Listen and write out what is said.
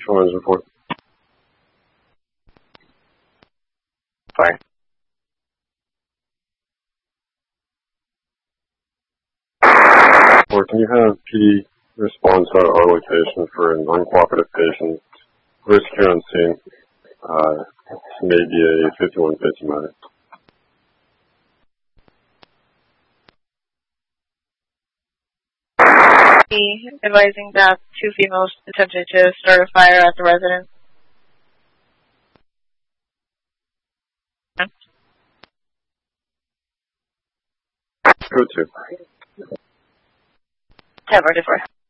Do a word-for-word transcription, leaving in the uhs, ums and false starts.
Shoreline report. Fire. Or can you have P D respond to our location for an uncooperative patient? Risk here on scene. Uh, maybe a fifty-one fifty matter. Advising that two females attempted to start a fire at the residence. Go to. Have ready for